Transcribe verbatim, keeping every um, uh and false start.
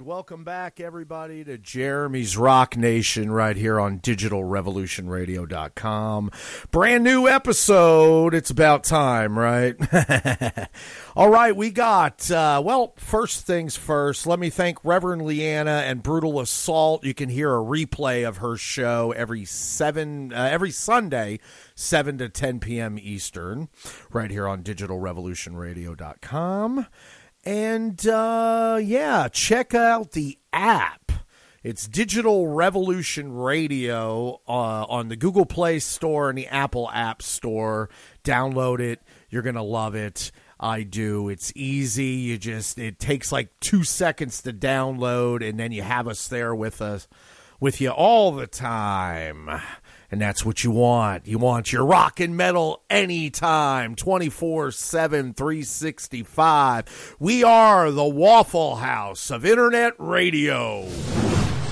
welcome back, everybody, to Jeremy's Rock Nation right here on digital revolution radio dot com. Brand new episode. It's about time, right? All right, we got, uh, well, first things first, let me thank Reverend Leanna and Brutal Assault. You can hear a replay of her show every seven, uh, every Sunday, seven to ten p.m. Eastern, right here on digital revolution radio dot com. And, uh, yeah, check out the app. It's Digital Revolution Radio uh, on the Google Play Store and the Apple App Store. Download it. You're going to love it. I do. It's easy. You just, it takes like two seconds to download, and then you have us there with us, with you all the time. And that's what you want. You want your rock and metal anytime, twenty-four seven, three sixty-five. We are the Waffle House of Internet Radio.